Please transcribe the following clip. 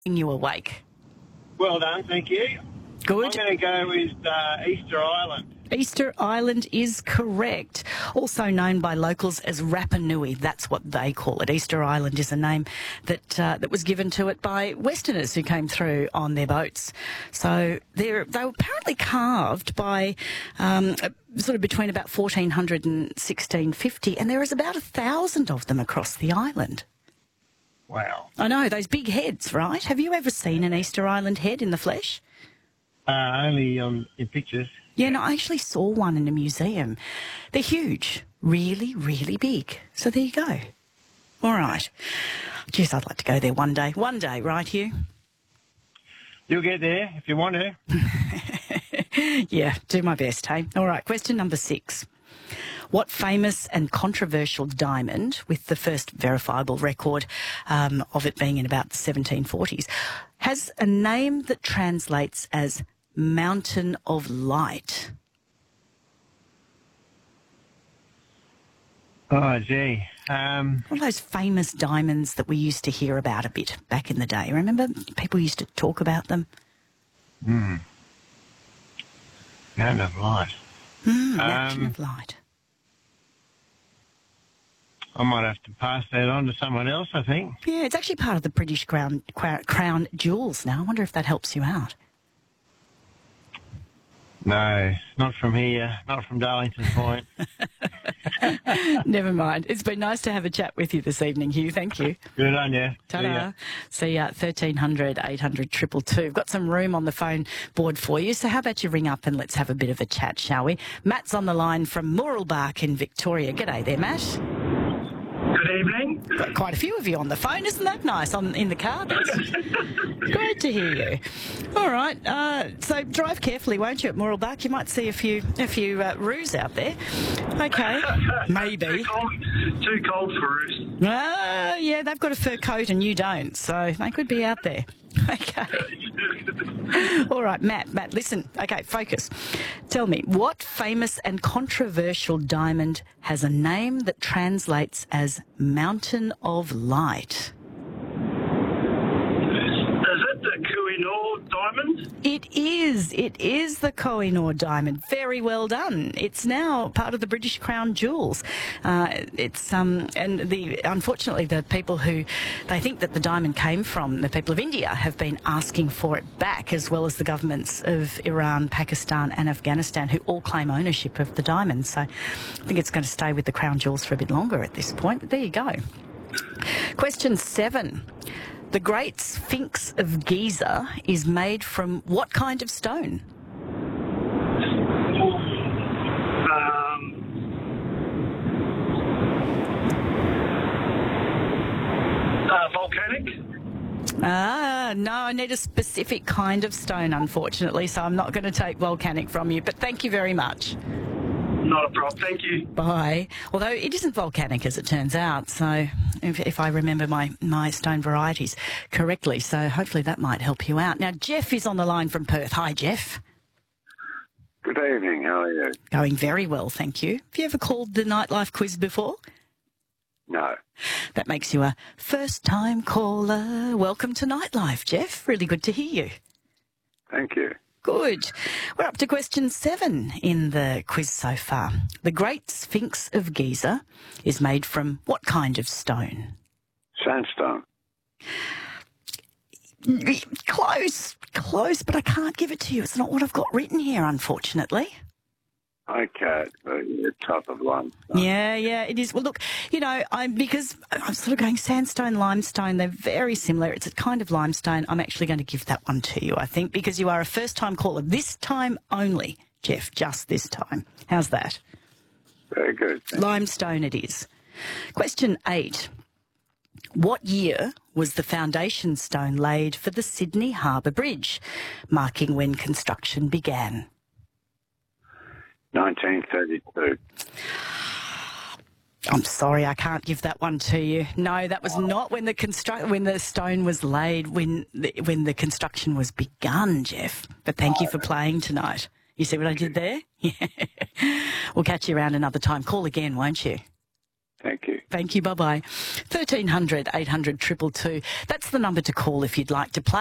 you awake? Well done, thank you. Good. I'm going to go with Easter Island. Easter Island is correct. Also known by locals as Rapa Nui. That's what they call it. Easter Island is a name that was given to it by Westerners who came through on their boats. So they were apparently carved by sort of between about 1400 and 1650, and there is about 1,000 of them across the island. Wow. I know, those big heads, right? Have you ever seen an Easter Island head in the flesh? Only in pictures. Yeah, no, I actually saw one in a museum. They're huge, really, really big. So there you go. All right. Geez, I'd like to go there one day. One day, right, Hugh? You'll get there if you want to. Yeah, do my best, hey? All right, question number 6. What famous and controversial diamond, with the first verifiable record of it being in about the 1740s, has a name that translates as Mountain of Light? Oh, gee. One of those famous diamonds that we used to hear about a bit back in the day. Remember? People used to talk about them. Mountain of Light. Mountain of Light. I might have to pass that on to someone else, I think. Yeah, it's actually part of the British Crown Jewels now. I wonder if that helps you out. No, not from here, not from Darlington Point. Never mind. It's been nice to have a chat with you this evening, Hugh. Thank you. Good on you. Ta-da. See ya. 1300 800 222. We've got some room on the phone board for you, so how about you ring up and let's have a bit of a chat, shall we? Matt's on the line from Mooralbark in Victoria. G'day there, Matt. Good evening. Got quite a few of you on the phone. Isn't that nice? In the car. That's great to hear you. All right. So drive carefully, won't you, at Mooralbark? You might see a few roos out there. Okay. Maybe. Too cold for roos. Yeah, they've got a fur coat and you don't, so they could be out there. Okay. All right, Matt, listen. Okay, focus. Tell me, what famous and controversial diamond has a name that translates as Mountain of Light? Is it the Kohinoor diamond? It is the Kohinoor diamond. Very well done. It's now part of the British Crown Jewels. Unfortunately the people who they think that the diamond came from, the people of India, have been asking for it back, as well as the governments of Iran, Pakistan and Afghanistan, who all claim ownership of the diamond. So I think it's going to stay with the Crown Jewels for a bit longer at this point. But there you go. Question 7. The Great Sphinx of Giza is made from what kind of stone? Volcanic? No, I need a specific kind of stone, unfortunately, so I'm not going to take volcanic from you, but thank you very much. Not a problem. Thank you. Bye. Although it isn't volcanic, as it turns out, so if I remember my stone varieties correctly, so hopefully that might help you out. Now, Jeff is on the line from Perth. Hi, Jeff. Good evening. How are you? Going very well, thank you. Have you ever called the Nightlife quiz before? No. That makes you a first-time caller. Welcome to Nightlife, Jeff. Really good to hear you. Thank you. Good. We're up to question 7 in the quiz so far. The Great Sphinx of Giza is made from what kind of stone? Sandstone. Close, but I can't give it to you. It's not what I've got written here, unfortunately. Okay, the type of one. Yeah, it is. Well, look, because I'm sort of going sandstone, limestone, they're very similar. It's a kind of limestone. I'm actually going to give that one to you, I think, because you are a first-time caller. This time only, Jeff, just this time. How's that? Very good. Limestone it is. Question 8. What year was the foundation stone laid for the Sydney Harbour Bridge, marking when construction began? 1932. I'm sorry, I can't give that one to you. No, that was not when the stone was laid, when the construction was begun, Jeff. But thank you for playing tonight. You see what I did there? Yeah. We'll catch you around another time. Call again, won't you? Thank you. Thank you. Bye-bye. 1300 800 222. That's the number to call if you'd like to play.